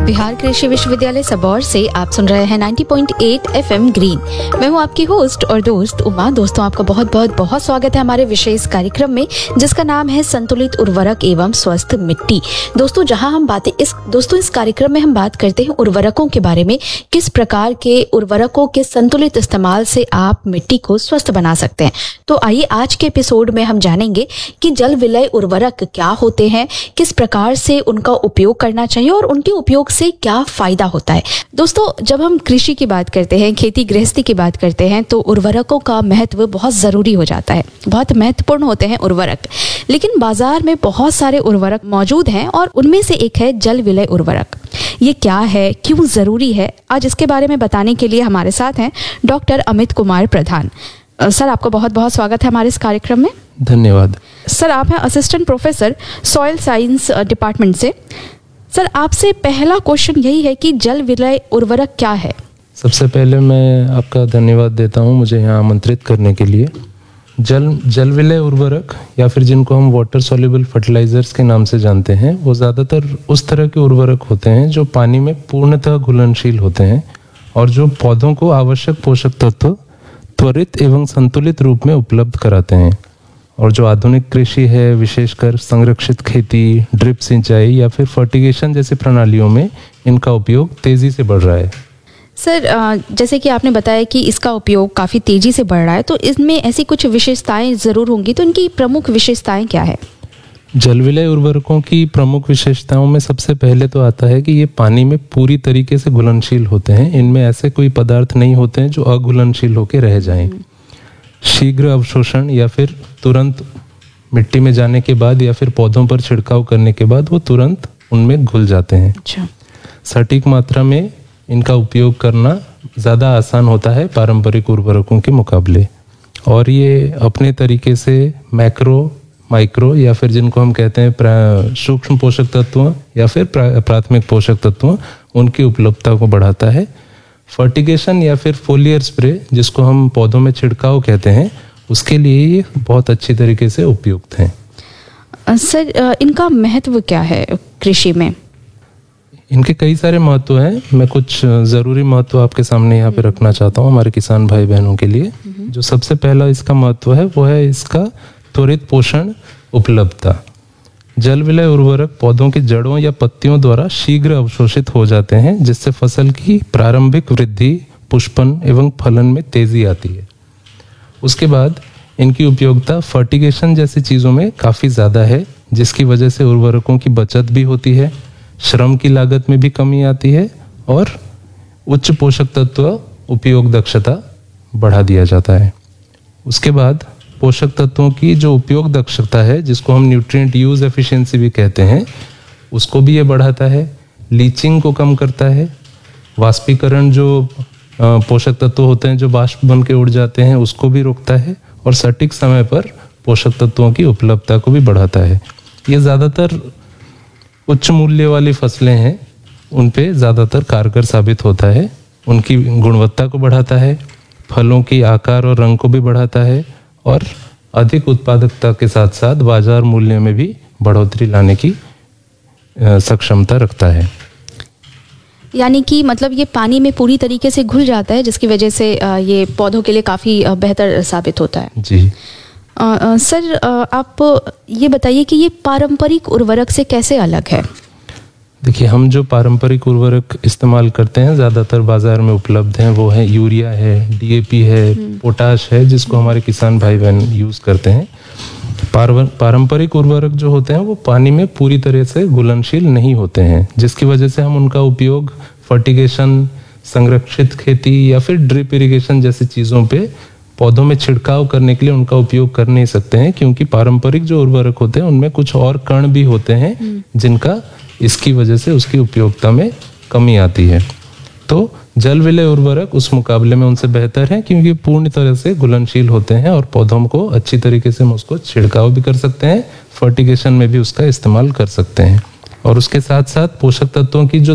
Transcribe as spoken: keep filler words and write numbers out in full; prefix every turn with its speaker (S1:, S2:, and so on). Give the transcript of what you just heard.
S1: बिहार कृषि विश्वविद्यालय सबौर से आप सुन रहे हैं नब्बे पॉइंट आठ एफएम ग्रीन। मैं हूं आपकी होस्ट और दोस्त उमा। दोस्तों, आपका बहुत बहुत बहुत स्वागत है हमारे विशेष कार्यक्रम में, जिसका नाम है संतुलित उर्वरक एवं स्वस्थ मिट्टी। दोस्तों, जहां हम बातें इस दोस्तों इस कार्यक्रम में हम बात करते हैं उर्वरकों के बारे में, किस प्रकार के उर्वरकों के संतुलित इस्तेमाल से आप मिट्टी को स्वस्थ बना सकते हैं। तो आइए आज के एपिसोड में हम जानेंगे कि जल विलय उर्वरक क्या होते हैं, किस प्रकार से उनका उपयोग करना चाहिए और उनके उपयोग से क्या फायदा होता है। दोस्तों, जब हम कृषि की बात करते हैं, खेती गृहस्थी की बात करते हैं, तो उर्वरकों का महत्व बहुत ज़रूरी हो जाता है। बहुत महत्वपूर्ण होते हैं उर्वरक, लेकिन बाजार में बहुत सारे उर्वरक मौजूद हैं और उनमें से एक है जल विलय उर्वरक। ये क्या है, क्यों ज़रूरी है, आज इसके बारे में बताने के लिए हमारे साथ हैं डॉक्टर अमित कुमार प्रधान। सर, आपका बहुत बहुत स्वागत है हमारे इस कार्यक्रम में।
S2: धन्यवाद।
S1: सर, आप हैं assistant professor soil science department से। सर, आपसे पहला क्वेश्चन यही है कि जल विलय उर्वरक क्या है।
S2: सबसे पहले मैं आपका धन्यवाद देता हूं मुझे यहाँ आमंत्रित करने के लिए। जल जल विलय उर्वरक या फिर जिनको हम वाटर सॉल्युबल फर्टिलाइजर्स के नाम से जानते हैं, वो ज़्यादातर उस तरह के उर्वरक होते हैं जो पानी में पूर्णतः घुलनशील होते हैं और जो पौधों को आवश्यक पोषक तत्व त्वरित एवं संतुलित रूप में उपलब्ध कराते हैं। और जो आधुनिक कृषि है, विशेषकर संरक्षित खेती, ड्रिप सिंचाई या फिर फर्टिगेशन जैसी प्रणालियों में इनका उपयोग तेजी से बढ़ रहा है।
S1: सर, जैसे कि आपने बताया कि इसका उपयोग काफ़ी तेजी से बढ़ रहा है, तो इसमें ऐसी कुछ विशेषताएं ज़रूर होंगी, तो इनकी प्रमुख विशेषताएं क्या है?
S2: जल विलय उर्वरकों की प्रमुख विशेषताओं में सबसे पहले तो आता है कि ये पानी में पूरी तरीके से घुलनशील होते हैं। इनमें ऐसे कोई पदार्थ नहीं होते हैं जो अघुलनशील होकर रह जाएं। शीघ्र अवशोषण या फिर तुरंत मिट्टी में जाने के बाद या फिर पौधों पर छिड़काव करने के बाद वो तुरंत उनमें घुल जाते हैं।
S1: अच्छा।
S2: सटीक मात्रा में इनका उपयोग करना ज़्यादा आसान होता है पारंपरिक उर्वरकों के मुकाबले, और ये अपने तरीके से मैक्रो, माइक्रो या फिर जिनको हम कहते हैं सूक्ष्म पोषक तत्वों या फिर प्राथमिक पोषक तत्वों, उनकी उपलब्धता को बढ़ाता है। फर्टिगेशन या फिर फोलियर स्प्रे, जिसको हम पौधों में छिड़काव कहते हैं, उसके लिए ये बहुत अच्छी तरीके से उपयुक्त हैं।
S1: सर, इनका महत्व क्या है कृषि में?
S2: इनके कई सारे महत्व हैं। मैं कुछ ज़रूरी महत्व आपके सामने यहाँ पे रखना चाहता हूँ हमारे किसान भाई बहनों के लिए। जो सबसे पहला इसका महत्व है वो है इसका त्वरित पोषण उपलब्धता। जल विलय उर्वरक पौधों की जड़ों या पत्तियों द्वारा शीघ्र अवशोषित हो जाते हैं, जिससे फसल की प्रारंभिक वृद्धि, पुष्पन एवं फलन में तेजी आती है। उसके बाद इनकी उपयोगिता फर्टिगेशन जैसी चीज़ों में काफ़ी ज़्यादा है, जिसकी वजह से उर्वरकों की बचत भी होती है, श्रम की लागत में भी कमी आती है और उच्च पोषक तत्व उपयोग दक्षता बढ़ा दिया जाता है। उसके बाद पोषक तत्वों की जो उपयोग दक्षता है, जिसको हम न्यूट्रिएंट यूज एफिशिएंसी भी कहते हैं, उसको भी ये बढ़ाता है। लीचिंग को कम करता है। वाष्पीकरण, जो पोषक तत्व होते हैं जो वाष्प बन के उड़ जाते हैं, उसको भी रोकता है और सटीक समय पर पोषक तत्वों की उपलब्धता को भी बढ़ाता है। ये ज़्यादातर उच्च मूल्य वाली फसलें हैं, उन पे ज़्यादातर कारगर साबित होता है। उनकी गुणवत्ता को बढ़ाता है, फलों की आकार और रंग को भी बढ़ाता है और अधिक उत्पादकता के साथ साथ बाजार मूल्य में भी बढ़ोतरी लाने की सक्षमता रखता है।
S1: यानी कि मतलब ये पानी में पूरी तरीके से घुल जाता है, जिसकी वजह से ये पौधों के लिए काफ़ी बेहतर साबित होता है।
S2: जी।
S1: आ, आ, सर, आ, आप ये बताइए कि ये पारंपरिक उर्वरक से कैसे अलग है?
S2: देखिए, हम जो पारंपरिक उर्वरक इस्तेमाल करते हैं ज़्यादातर बाजार में उपलब्ध हैं, वो है यूरिया है, डीएपी है, पोटाश है, जिसको हमारे किसान भाई बहन यूज़ करते हैं। पारंपरिक उर्वरक जो होते हैं वो पानी में पूरी तरह से घुलनशील नहीं होते हैं, जिसकी वजह से हम उनका उपयोग फर्टिगेशन, संरक्षित खेती या फिर ड्रिप इरिगेशन जैसी चीज़ों पे पौधों में छिड़काव करने के लिए उनका उपयोग कर नहीं सकते हैं, क्योंकि पारंपरिक जो उर्वरक होते हैं उनमें कुछ और कण भी होते हैं जिनका इसकी वजह से उसकी उपयोगिता में कमी आती है। तो जल विलय उर्वरक उस मुकाबले में उनसे बेहतर है, क्योंकि पूर्ण तरह से घुलनशील होते हैं और पौधों को अच्छी तरीके से हम उसको छिड़काव भी कर सकते हैं, फर्टिगेशन में भी उसका इस्तेमाल कर सकते हैं, और उसके साथ साथ पोषक तत्वों की जो